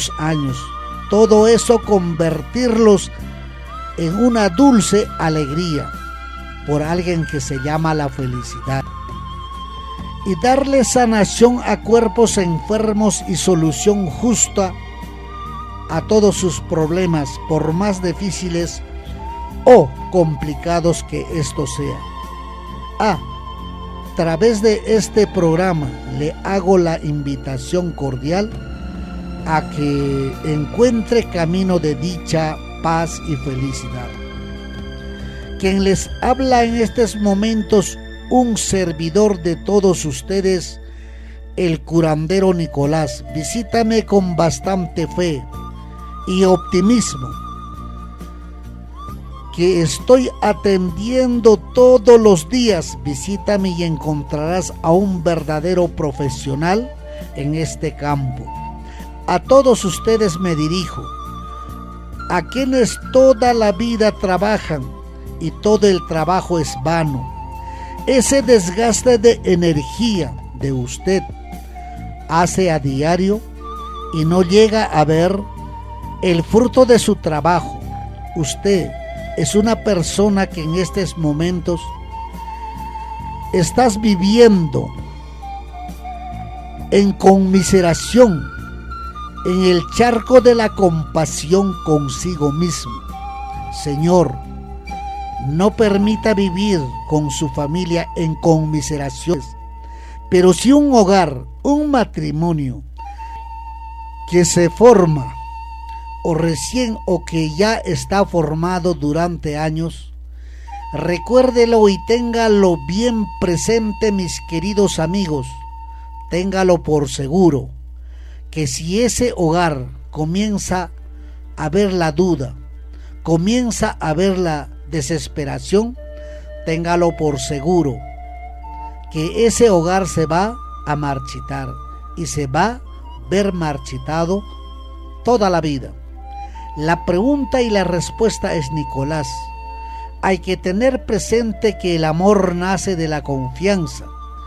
muchos años. Todo eso convertirlos en una dulce alegría por alguien que se llama la felicidad. Y darle sanación a cuerpos enfermos y solución justa a todos sus problemas, por más difíciles o complicados que esto sea. A través de este programa le hago la invitación cordial a que encuentre camino de dicha, paz y felicidad. Quien les habla en estos momentos, un servidor de todos ustedes, el curandero Nicolás. Visítame con bastante fe y optimismo, que estoy atendiendo todos los días. Visítame y encontrarás a un verdadero profesional en este campo. A todos ustedes me dirijo, a quienes toda la vida trabajan y todo el trabajo es vano. Ese desgaste de energía de usted hace a diario y no llega a ver el fruto de su trabajo. Usted es una persona que en estos momentos estás viviendo en conmiseración, en el charco de la compasión consigo mismo. Señor, no permita vivir con su familia en conmiseraciones, pero si un hogar, un matrimonio que se forma o recién o que ya está formado durante años, recuérdelo y téngalo bien presente, mis queridos amigos. Téngalo por seguro que si ese hogar comienza a ver la duda, comienza a ver la desesperación, téngalo por seguro que ese hogar se va a marchitar y se va a ver marchitado toda la vida. La pregunta y la respuesta es, Nicolás, hay que tener presente que el amor nace de la confianza,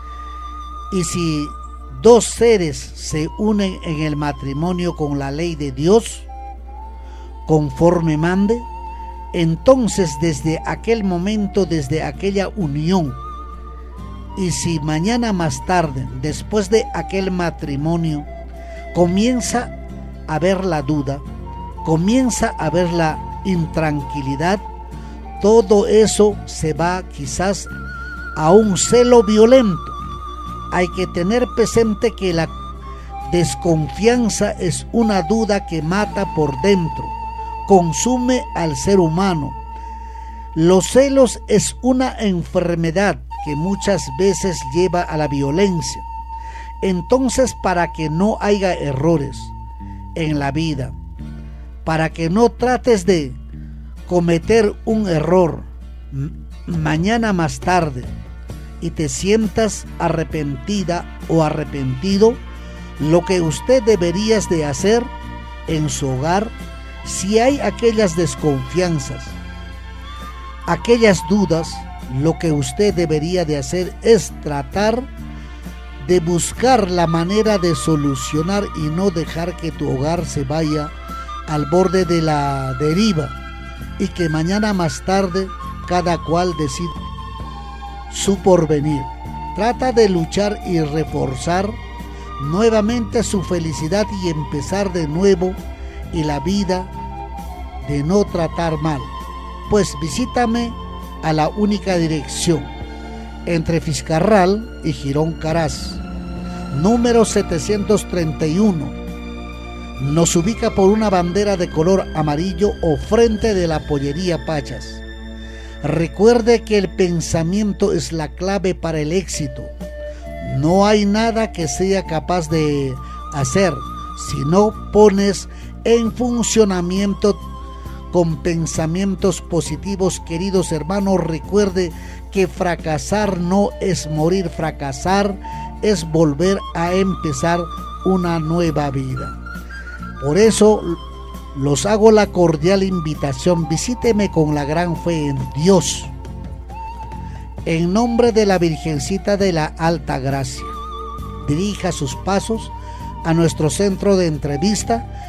y si dos seres se unen en el matrimonio con la ley de Dios, conforme mande, entonces desde aquel momento, desde aquella unión, y si mañana más tarde, después de aquel matrimonio, comienza a ver la duda, comienza a ver la intranquilidad, todo eso se va quizás a un celo violento. Hay que tener presente que la desconfianza es una duda que mata por dentro, consume al ser humano. Los celos es una enfermedad que muchas veces lleva a la violencia. Entonces, para que no haya errores en la vida, para que no trates de cometer un error mañana más tarde y te sientas arrepentida o arrepentido, lo que usted deberías de hacer en su hogar, si hay aquellas desconfianzas, aquellas dudas, lo que usted debería de hacer es tratar de buscar la manera de solucionar y no dejar que tu hogar se vaya al borde de la deriva y que mañana más tarde cada cual decida su porvenir. Trata de luchar y reforzar nuevamente su felicidad y empezar de nuevo y la vida de no tratar mal. Pues visítame a la única dirección entre Fiscarral y Girón Caraz, número 731. Nos ubica por una bandera de color amarillo o frente de la pollería Pachas. Recuerde que el pensamiento es la clave para el éxito. No hay nada que sea capaz de hacer si no pones en funcionamiento con pensamientos positivos. Queridos hermanos, recuerde que fracasar no es morir, fracasar es volver a empezar una nueva vida. Por eso los hago la cordial invitación, visíteme con la gran fe en Dios, en nombre de la Virgencita de la Alta Gracia. Dirija sus pasos a nuestro centro de entrevista